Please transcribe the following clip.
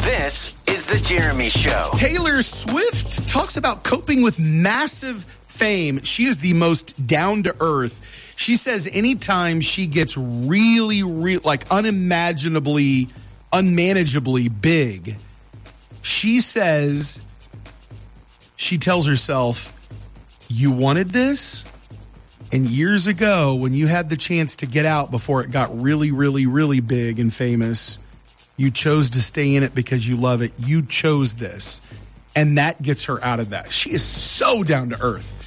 This is The Jeremy Show. Taylor Swift talks about coping with massive fame. She is the most down-to-earth. She says anytime she gets really, unmanageably big, she tells herself, you wanted this? And years ago, when you had the chance to get out before it got really, really, really big and famous, you chose to stay in it because you love it. You chose this. And that gets her out of that. She is so down to earth.